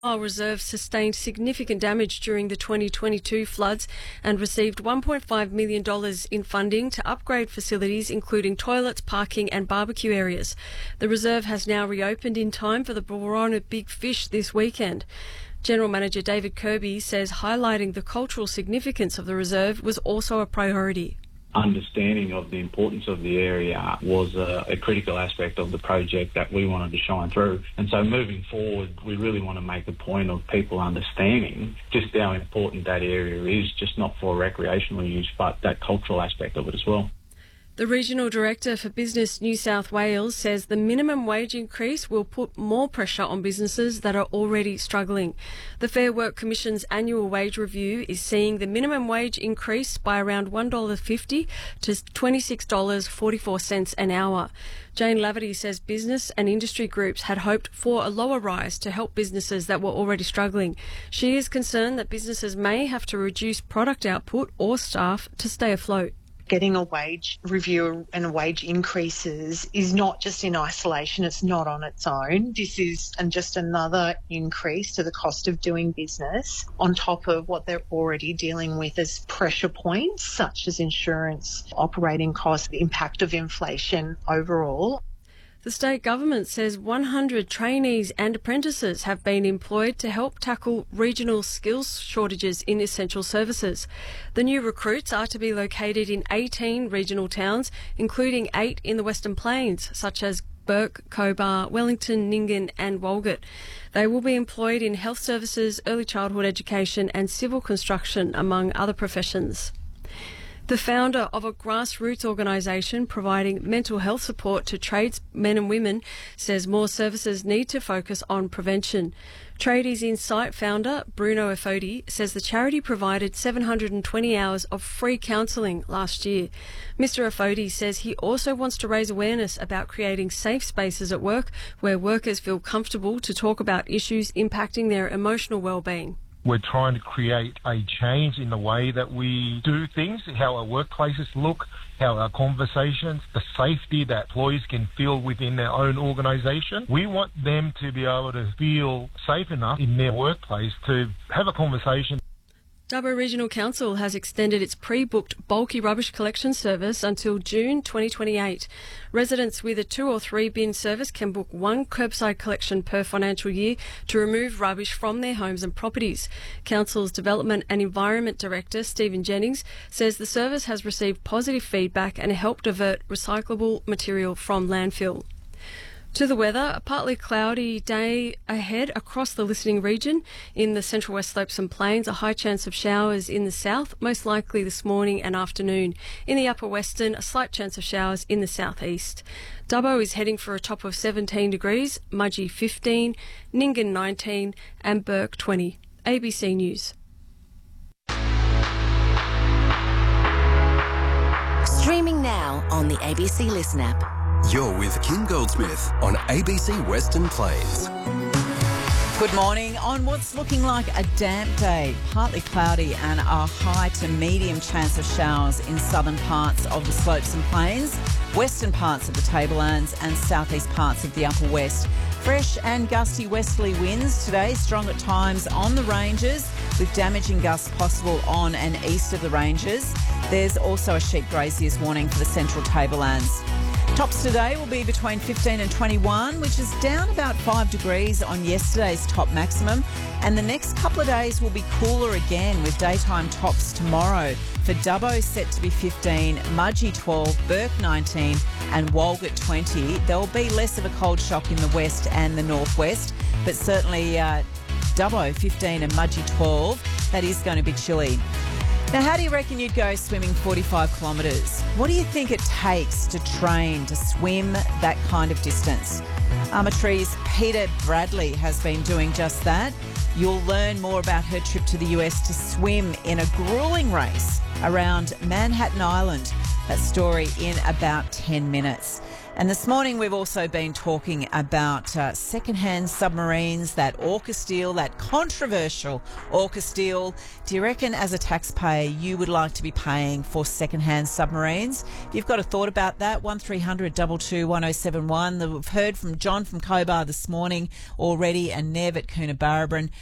Our reserve sustained significant damage during the 2022 floods and received $1.5 million in funding to upgrade facilities including toilets, parking and barbecue areas. The reserve has now reopened in time for the Boronah Big Fish this weekend. General Manager David Kirby says highlighting the cultural significance of the reserve was also a priority. Understanding of the importance of the area was a critical aspect of the project that we wanted to shine through. And so moving forward, we really want to make a point of people understanding just how important that area is, just not for recreational use, but that cultural aspect of it as well. The Regional Director for Business New South Wales says the minimum wage increase will put more pressure on businesses that are already struggling. The Fair Work Commission's annual wage review is seeing the minimum wage increase by around $1.50 to $26.44 an hour. Jane Laverty says business and industry groups had hoped for a lower rise to help businesses that were already struggling. She is concerned that businesses may have to reduce product output or staff to stay afloat. Getting a wage review and wage increases is not just in isolation. It's not on its own. This is just another increase to the cost of doing business on top of what they're already dealing with as pressure points, such as insurance, operating costs, the impact of inflation overall. The state government says 100 trainees and apprentices have been employed to help tackle regional skills shortages in essential services. The new recruits are to be located in 18 regional towns, including 8 in the Western Plains, such as Bourke, Cobar, Wellington, Nyngan and Walgett. They will be employed in health services, early childhood education and civil construction, among other professions. The founder of a grassroots organisation providing mental health support to tradesmen and women says more services need to focus on prevention. Tradies Insight founder Bruno Afodi says the charity provided 720 hours of free counselling last year. Mr Afodi says he also wants to raise awareness about creating safe spaces at work where workers feel comfortable to talk about issues impacting their emotional well-being. We're trying to create a change in the way that we do things, how our workplaces look, how our conversations, the safety that employees can feel within their own organisation. We want them to be able to feel safe enough in their workplace to have a conversation. Dubbo Regional Council has extended its pre-booked bulky rubbish collection service until June 2028. Residents with a 2 or 3 bin service can book one curbside collection per financial year to remove rubbish from their homes and properties. Council's Development and Environment Director, Stephen Jennings, says the service has received positive feedback and helped divert recyclable material from landfill. To the weather, a partly cloudy day ahead across the listening region. In the central west slopes and plains, a high chance of showers in the south, most likely this morning and afternoon. In the upper western, a slight chance of showers in the southeast. Dubbo is heading for a top of 17 degrees, Mudgee 15, Nyngan 19 and Bourke 20. ABC News. Streaming now on the ABC Listen app. You're with Kim Goldsmith on ABC Western Plains. Good morning. On what's looking like a damp day, partly cloudy and a high to medium chance of showers in southern parts of the slopes and plains, western parts of the tablelands and southeast parts of the upper west. Fresh and gusty westerly winds today, strong at times on the ranges, with damaging gusts possible on and east of the ranges. There's also a sheep grazier's warning for the central tablelands. Tops today will be between 15 and 21, which is down about 5 degrees on yesterday's top maximum. And the next couple of days will be cooler again, with daytime tops tomorrow. For Dubbo set to be 15, Mudgee 12, Bourke 19 and Walgett 20. There will be less of a cold shock in the west and the northwest, but certainly Dubbo 15 and Mudgee 12, that is going to be chilly. Now, how do you reckon you'd go swimming 45 kilometres? What do you think it takes to train to swim that kind of distance? Armatree's Peter Bradley has been doing just that. You'll learn more about her trip to the US to swim in a gruelling race around Manhattan Island. That story in about 10 minutes. And this morning we've also been talking about second-hand submarines, that AUKUS deal, that controversial AUKUS deal. Do you reckon as a taxpayer you would like to be paying for second-hand submarines? If you've got a thought about that, 1300 22 1071. We've heard from John from Cobar this morning already and Nev at Coonabarabran.